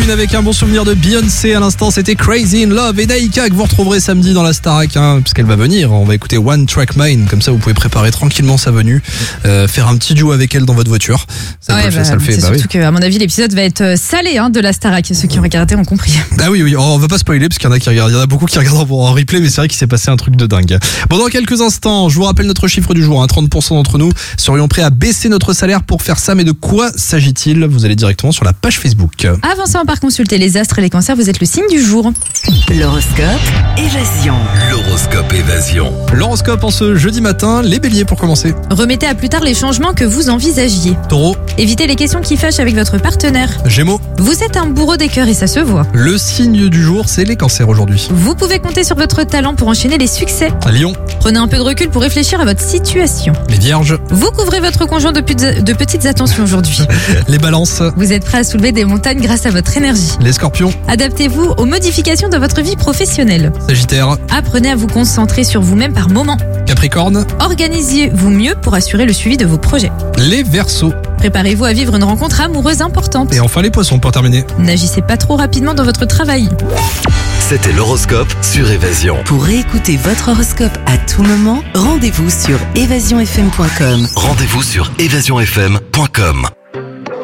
Avec un bon souvenir de Beyoncé à l'instant, c'était Crazy in Love et Naïka que vous retrouverez samedi dans la Starac, puisqu'elle va venir. On va écouter One Track Mind, comme ça vous pouvez préparer tranquillement sa venue, faire un petit duo avec elle dans votre voiture. Ça, ça le fait. C'est surtout qu'à mon avis l'épisode va être salé de la Starac. Ceux qui ont regardé ont compris. Ah oui, on va pas spoiler parce qu'il y en a qui regardent, il y en a beaucoup qui regardent en replay, mais c'est vrai qu'il s'est passé un truc de dingue. Bon, dans quelques instants, je vous rappelle notre chiffre du jour, 30% d'entre nous serions prêts à baisser notre salaire pour faire ça, mais de quoi s'agit-il? Vous allez directement sur la page Facebook. Avant ça, on part consulter les astres et les cancers, vous êtes le signe du jour. L'horoscope Évasion. L'horoscope Évasion. L'horoscope en ce jeudi matin, les béliers pour commencer. Remettez à plus tard les changements que vous envisagiez. Taureau. Évitez les questions qui fâchent avec votre partenaire. Gémeaux. Vous êtes un bourreau des cœurs et ça se voit. Le signe du jour, c'est les cancers aujourd'hui. Vous pouvez compter sur votre talent pour enchaîner les succès. Lion. Prenez un peu de recul pour réfléchir à votre situation. Les vierges. Vous couvrez votre conjoint de petites attentions aujourd'hui. Les balances. Vous êtes prêt à soulever des montagnes grâce à votre énergie. Les scorpions. Adaptez-vous aux modifications de votre vie professionnelle. Sagittaire. Apprenez à vous concentrer sur vous-même par moment. Capricorne. Organisez-vous mieux pour assurer le suivi de vos projets. Les Verseaux. Préparez-vous à vivre une rencontre amoureuse importante. Et enfin les poissons pour terminer. N'agissez pas trop rapidement dans votre travail. C'était l'horoscope sur Évasion. Pour réécouter votre horoscope à tout moment, rendez-vous sur évasionfm.com. Rendez-vous sur évasionfm.com.